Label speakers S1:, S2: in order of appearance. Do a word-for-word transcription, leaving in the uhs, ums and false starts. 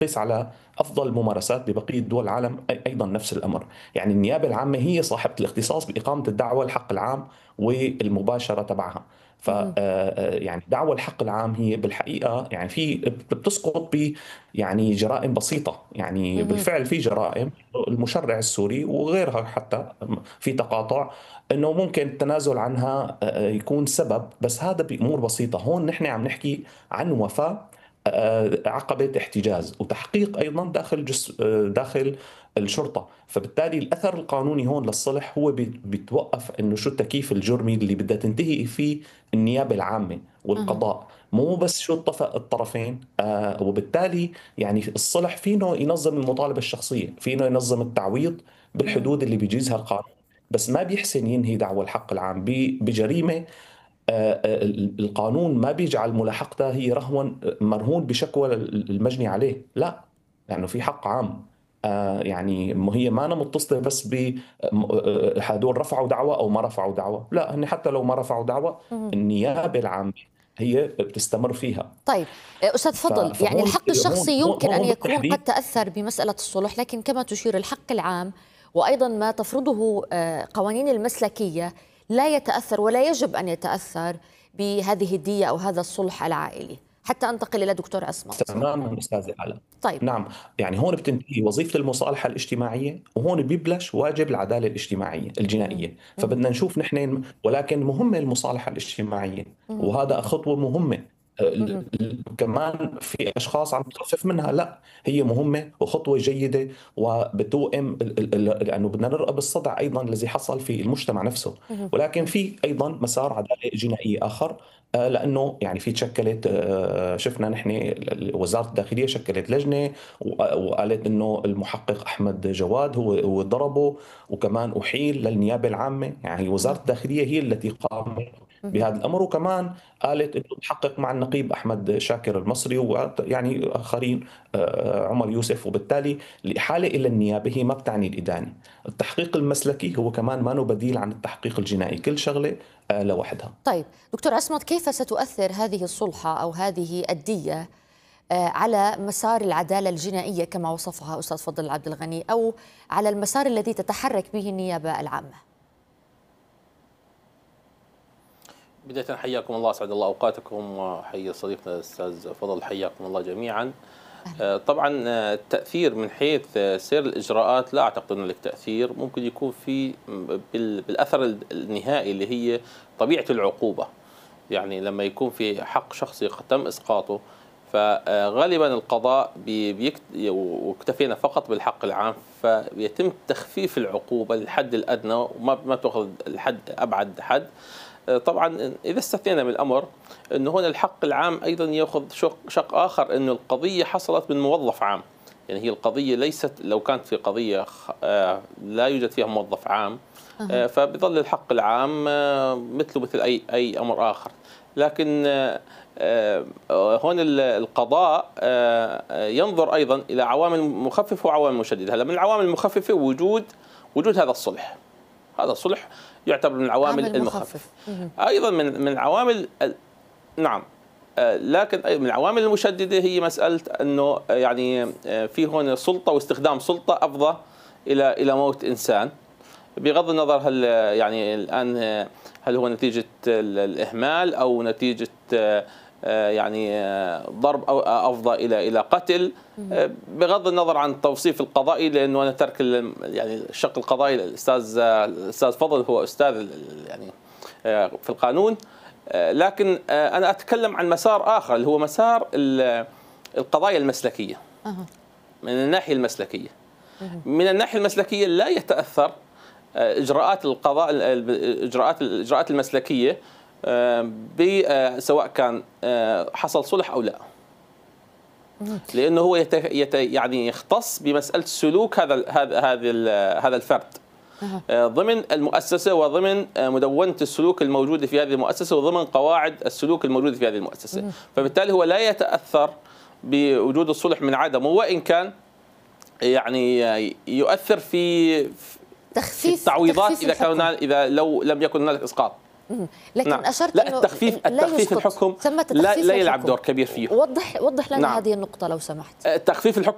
S1: قيس على افضل الممارسات ببقيه دول العالم ايضا نفس الامر. يعني النيابه العامه هي صاحبه الاختصاص باقامه الدعوه الحق العام والمباشره تبعها. ف
S2: مهم.
S1: يعني دعوى الحق العام هي بالحقيقه يعني في بتسقط ب يعني جرائم بسيطه، يعني
S2: مهم.
S1: بالفعل في جرائم المشرع السوري وغيرها حتى في تقاطع انه ممكن التنازل عنها يكون سبب، بس هذا بامور بسيطه. هون نحن عم نحكي عن وفاة آه، عقبة احتجاز وتحقيق أيضا داخل جس آه، داخل الشرطة. فبالتالي الأثر القانوني هون للصلح هو بي- بيتوقف إنه شو التكييف الجرمي اللي بدها تنتهي فيه النيابة العامة
S2: مهم.
S1: والقضاء، مو بس شو اتفق الطرفين. آه وبالتالي يعني الصلح فينه ينظم المطالبة الشخصية، فينه ينظم التعويض
S2: مهم.
S1: بالحدود اللي بيجيزها القانون، بس ما بيحسن ينهي دعوى الحق العام ب- بجريمة. آه، آه، القانون ما بيجعل ملاحقتها هي رهون مرهون بشكوى المجني عليه، لا، لأنه في حق عام. آه، يعني م- هي ما أنا متصلة بس ب م- آه، هدول رفعوا دعوة أو ما رفعوا دعوة، لا، هن حتى لو ما رفعوا دعوة
S2: مهم.
S1: النيابة العامة هي بتستمر فيها.
S2: طيب أستاذ
S1: ف-
S2: فضل، يعني
S1: فهون
S2: الحق
S1: هون
S2: الشخصي
S1: هون
S2: يمكن أن
S1: هون
S2: يكون قد
S1: بالتحديد.
S2: تأثر بمسألة الصلح، لكن كما تشير الحق العام وأيضا ما تفرضه آه، قوانين المسلكية لا يتأثر ولا يجب أن يتأثر بهذه الدية أو هذا الصلح العائلي. حتى أنتقل إلى دكتور عصمت.
S1: تماما استاذ علاء.
S2: طيب.
S1: نعم، يعني هون بتنتهي وظيفة المصالحة الاجتماعية وهون بيبلش واجب العدالة الاجتماعية
S2: مهم.
S1: الجنائية.
S2: مهم.
S1: فبدنا نشوف نحن، ولكن مهمة المصالحة الاجتماعية
S2: مهم.
S1: وهذا خطوة مهمة. ال-
S2: مهم.
S1: ال- كمان في أشخاص عم تخفف منها، لا، هي مهمة وخطوة جيدة وبتوئم ال- ال- ال- لأنه بدنا نرقب الصدع أيضا الذي حصل في المجتمع نفسه.
S2: مهم.
S1: ولكن
S2: مهم.
S1: في أيضا مسار عدالة جنائي آخر. آه، لانه يعني في تشكلت، آه، شفنا نحن وزاره الداخليه شكلت لجنه وقالت انه المحقق احمد جواد هو هو ضربه، وكمان احيل للنيابه العامه. يعني وزاره
S2: مهم.
S1: الداخليه هي التي قامت
S2: مهم.
S1: بهذا الامر، وكمان قالت انه تحقق مع النقيب احمد شاكر المصري ويعني اخرين، آه، عمر يوسف. وبالتالي الاحاله الى النيابه هي ما بتعني الادانه. التحقيق المسلكي هو كمان ما له بديل عن التحقيق الجنائي، كل شغله آه، لوحدها.
S2: طيب دكتور عصمت، كيف ستؤثر هذه الصلحة أو هذه الدية آه، على مسار العدالة الجنائية كما وصفها أستاذ فضل عبد الغني، أو على المسار الذي تتحرك به النيابة العامة؟
S3: بداية حياكم الله، أسعد الله أوقاتكم، وحيي صديقنا الأستاذ فضل، حياكم الله جميعا.
S2: أهلا.
S3: طبعا التأثير من حيث سير الإجراءات لا أعتقد أن له تأثير، ممكن يكون في بالأثر النهائي اللي هي طبيعة العقوبة. يعني لما يكون في حق شخصي تم إسقاطه، فغالبا القضاء بيكت... واكتفينا فقط بالحق العام، فبيتم تخفيف العقوبة للحد الأدنى وما ما تأخذ الحد أبعد حد. طبعا إذا استثنينا من الأمر أنه هنا الحق العام أيضا يأخذ شق, شق آخر، أنه القضية حصلت من موظف عام. يعني هي القضية ليست، لو كانت في قضية لا يوجد فيها موظف عام فبظل الحق العام مثله مثل أي أي أمر آخر. لكن هون القضاء ينظر أيضا إلى عوامل مخففة وعوامل مشددة. هلا من العوامل المخففة وجود وجود هذا الصلح. هذا الصلح يعتبر من العوامل المخففة. أيضا من من العوامل، نعم، لكن من العوامل المشددة هي مسألة أنه يعني في هون سلطة واستخدام سلطة أفضى إلى إلى موت إنسان، بغض النظر هل يعني الآن هل هو نتيجة الإهمال أو نتيجة يعني ضرب أو أفضى إلى إلى قتل، بغض النظر عن التوصيف القضائي، لأنه أنا ترك يعني الشق القضائي الأستاذ الأستاذ فضل هو أستاذ يعني في القانون. لكن أنا أتكلم عن مسار آخر اللي هو مسار القضايا المسلكية. من الناحية المسلكية من الناحية المسلكية لا يتأثر إجراءات القضاء الإجراءات الإجراءات المسلكية سواء كان حصل صلح أو لا، لأنه هو يت يت يعني يختص بمسألة سلوك هذا هذا هذا الفرد ضمن المؤسسة وضمن مدونة السلوك الموجودة في هذه المؤسسة وضمن قواعد السلوك الموجودة في هذه المؤسسة. فبالتالي هو لا يتأثر بوجود الصلح من عدمه، وإن كان يعني يؤثر في
S2: تخفيف
S3: التعويضات
S2: تخفيف
S3: إذا كان إذا لو لم يكن هنالك إسقاط.
S2: لكن
S3: نعم.
S2: أشرت
S3: لا،
S2: إنه
S3: التخفيف
S2: لا
S3: التخفيف الحكم
S2: لا,
S3: لا يلعب دور كبير فيه.
S2: وضح وضح لنا
S3: نعم.
S2: هذه النقطة لو سمحت.
S3: تخفيف الحكم